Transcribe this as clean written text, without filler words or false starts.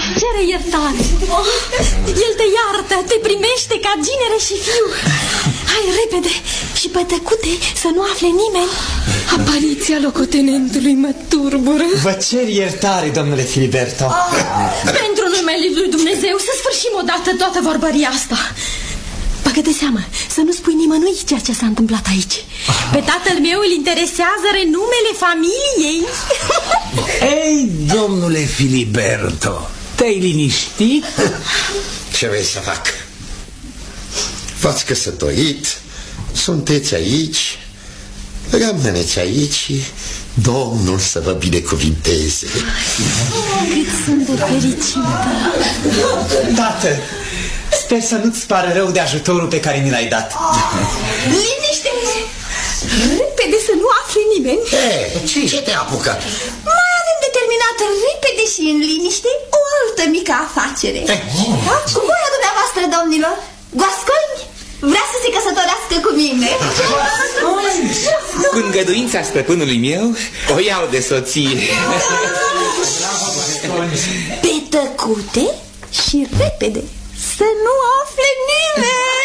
Cere iertare. El te iartă, te primește ca ginere și fiu. Hai repede și pe tăcute să nu afle nimeni. Apariția locotenentului mă turbură. Vă cer iertare, domnule Filiberto. Pentru numele lui Dumnezeu, să sfârșim odată toată vorbăria asta. Bagă de seamă să nu spui nimănui ceea ce s-a întâmplat aici. Pe tatăl meu îl interesează renumele familiei. Ei, domnule Filiberto, te-ai liniștit? Ce vrei să fac? V-ați căsătorit, sunteți aici, rămâneți aici, Domnul să vă binecuvinteze. Cât sunt de fericită. Tată, sper să nu-ți pară rău de ajutorul pe care mi l-ai dat. Liniște! Repede să nu afle nimeni. Ce te-a apucat? Mai avem determinat repede și în liniște o altă mică afacere. Cu voia dumneavoastră, domnilor, Goasconi vrea să se căsătorească cu mine. Cu îngăduința stăpânului meu, o iau de soție. Pe tăcute și repede, să nu afle nimeni.